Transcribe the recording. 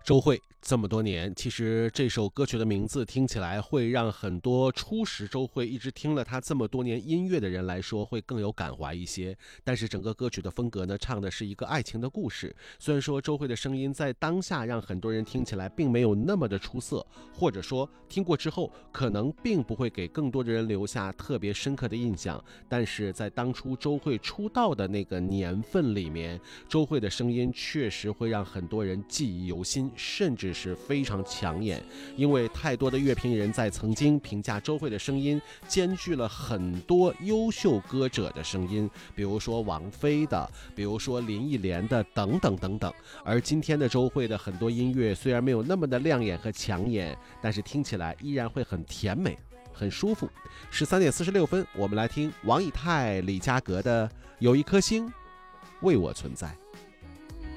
周蕙这么多年，其实这首歌曲的名字听起来会让很多初识周蕙一直听了她这么多年音乐的人来说会更有感怀一些。但是整个歌曲的风格呢，唱的是一个爱情的故事。虽然说周蕙的声音在当下让很多人听起来并没有那么的出色，或者说听过之后可能并不会给更多的人留下特别深刻的印象，但是在当初周蕙出道的那个年份里面，周蕙的声音确实会让很多人记忆犹新，甚至是非常抢眼。因为太多的乐评人在曾经评价周蕙的声音兼具了很多优秀歌者的声音，比如说王菲的，比如说林忆莲的，等等等等。而今天的周蕙的很多音乐虽然没有那么的亮眼和抢眼，但是听起来依然会很甜美很舒服。13:46，我们来听王以太、李佳格的《有一颗星为我存在》。